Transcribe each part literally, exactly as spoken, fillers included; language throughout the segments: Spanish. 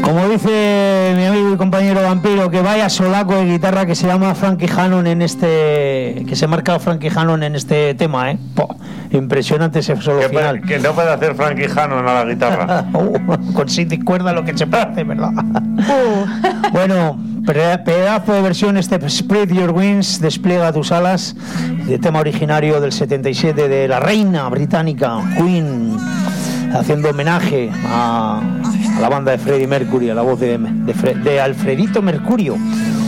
Como dice mi amigo y compañero Vampiro, que vaya solaco de guitarra que se llama Frankie Hannon en este, que se marca Frankie Hannon en este tema, ¿eh? Po, impresionante ese solo que final. Que no puede hacer Frankie Hannon a la guitarra. uh, con siete cuerdas lo que se hace, ¿verdad? Uh. Bueno, pedazo de versión este Spread Your Wings, despliega tus alas, de tema originario del setenta y siete de la reina británica Queen, haciendo homenaje a, a la banda de Freddie Mercury, a la voz de, de, Fre, de Alfredito Mercurio.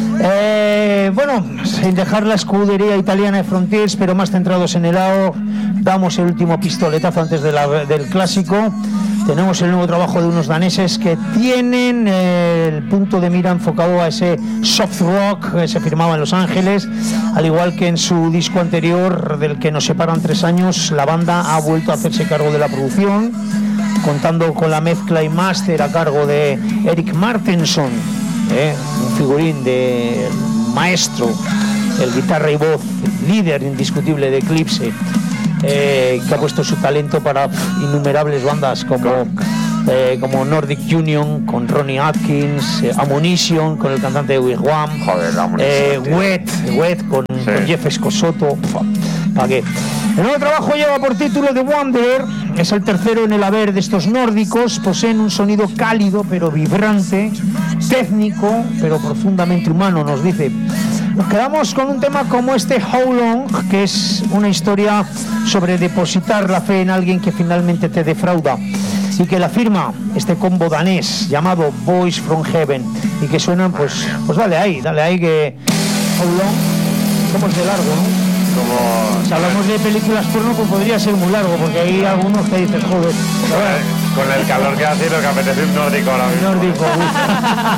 Eh, bueno, sin dejar la escudería italiana de Frontiers, pero más centrados en el A O, damos el último pistoletazo antes de la, del clásico. Tenemos el nuevo trabajo de unos daneses que tienen eh, el punto de mira enfocado a ese soft rock que se firmaba en Los Ángeles, al igual que en su disco anterior, del que nos separan tres años. La banda ha vuelto a hacerse cargo de la producción, contando con la mezcla y máster a cargo de Eric Martinson, eh, un figurín de maestro, el guitarra y voz líder indiscutible de Eclipse. Eh, que ha puesto su talento para pff, innumerables bandas como, eh, como Nordic Union con Ronnie Atkins, eh, Ammunition con el cantante de Wigwam, Joder, eh, Wet, Wet con, sí. con Jeff Escosoto. ¿Para qué? El nuevo trabajo lleva por título The Wanderer, es el tercero en el haber de estos nórdicos. Poseen un sonido cálido pero vibrante, técnico pero profundamente humano, nos dice. Nos quedamos con un tema como este How Long, que es una historia sobre depositar la fe en alguien que finalmente te defrauda, y que la firma este combo danés llamado Boys from Heaven, y que suenan pues pues dale ahí, dale ahí que How Long, como es de largo, ¿no? Como... Si hablamos de películas porno, pues podría ser muy largo, porque hay algunos que dices, joder, con el calor que hace, lo que apetece un nórdico ahora mismo. Nórdico,